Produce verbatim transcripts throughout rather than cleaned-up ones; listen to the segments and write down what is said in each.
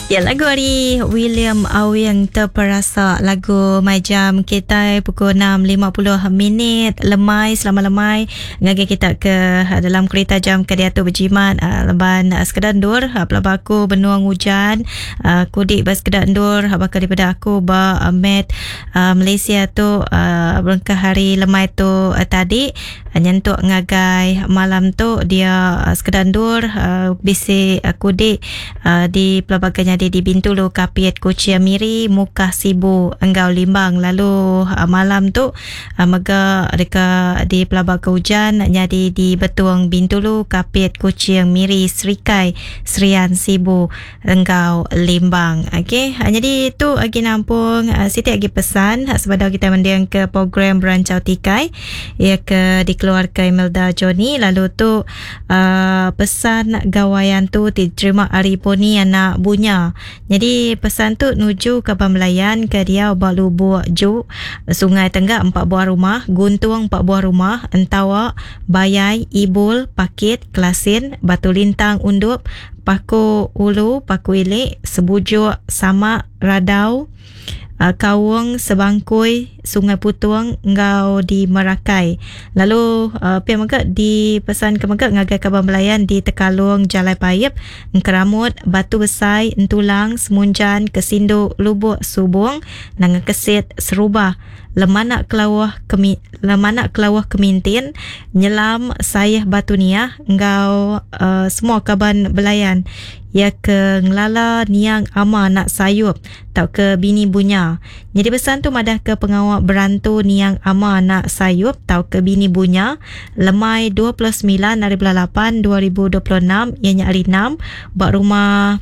Ya, lagu hari William Awing terperasa, lagu My Jam kita pukul enam lima puluh minit. Lemai selama lemai ngagi kita ke dalam kereta jam ke dia tu berjimat uh, leban uh, sekedar ndur uh, pelaba aku benuang hujan uh, kudik bas sekedar ndur bakal daripada aku ba uh, met uh, Malaysia tu uh, berangkat hari lemai tu uh, tadi uh, nyentuk ngagai malam tu dia uh, sekedar ndur uh, bisi uh, kudik uh, di pelabaganya di Bintulu Kapiat Kuchia Miri Muka Sibu Enggau Limbang. Lalu uh, malam tu uh, mega dekat di pelabak hujan jadi di Betuang Bintulu Kapiat Kuchia Miri Serikai Serian Sibu Enggau Limbang. Okey, uh, jadi tu lagi nampung uh, Siti lagi pesan uh, sebab kita mendiang ke program Berancau Tikai ia ke dikeluarkan Imelda Johnny. Lalu tu uh, pesan gawayan tu diterima hari poni anak bunya. Jadi pesan tu nuju ke Pamelayan ke dia obak lubuk ju Sungai Tenggak empat buah rumah, Guntung empat buah rumah, Entawa, Bayai, Ibul, Pakit, Kelasin, Batu Lintang, Undup, Paku Ulu, Paku Ilik, Sebujuk, Samak, Radau, Uh, Kawung, Sebangkui, Sungai Putuang, Ngau di Merakai. Lalu uh, pihak megak di pesan ke megak ngagai kabar Melayan di Tekalung, Jalai Payip, Engkeramut, Batu Besai, Entulang, Semunjan, Kesindu, Lubuk, Subung, Nanga Kesit, Serubah, Lemanak Kelawah Kemi, Lemanak Kelawah Kemintin, Nyelam, Sayah Batu Niah, Ngau uh, semua kaban belayan. Ya ke ngelala niang ama nak sayup tau ke bini bunya. Jadi pesan tu madah ke pengawak berantu niang ama nak sayup tau ke bini bunya. Lemai dua puluh sembilan hari bulan lapan dua ribu dua puluh enam ianya hari enam buat rumah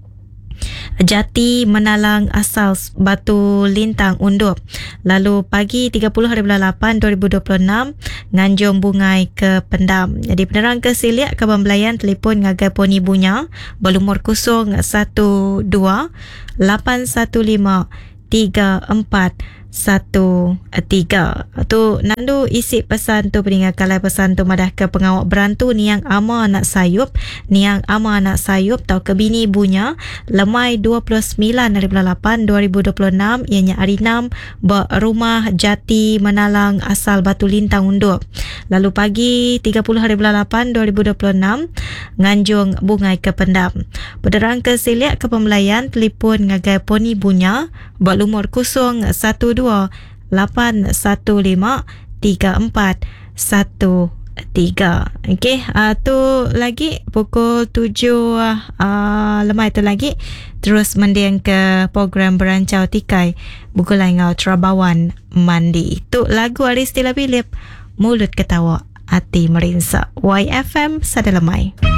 Jati Menalang Asal Batu Lintang Undup. Lalu pagi tiga puluh hari bulan lapan dua ribu dua puluh enam Nganjung Bungai ke Pendam. Jadi penerang ke Siliak Kaban Belayan telefon ngagai poni bunya berlumur kosong satu dua lapan satu lima tiga empat satu tiga. Tu nandu isi pesan tu peringat kalai pesan tu madah ke pengawak berantu niang ama nak sayup, niang ama nak sayup tau ke bini bunya. Lemai dua puluh sembilan hari bulan lapan dua ribu dua puluh enam ianya hari enam berumah Jati Menalang Asal Batu Lintang Undup. Lalu pagi tiga puluh hari bulan lapan dua ribu dua puluh enam Nganjung Bungai ke Pendam. Pederang ke Siliak ke Pemelayan telefon ngagai poni bunya berlumur kosong satu dua lapan satu lima tiga empat satu tiga. Okey, uh, tu lagi pukul tujuh uh, lemai tu lagi terus mendiang ke program Berancau Tikai Bukul Langau Terabawan Mandi. Tu lagu Aristila Philip Mulut Ketawa Hati Merinsak. Y F M Sada Lemai.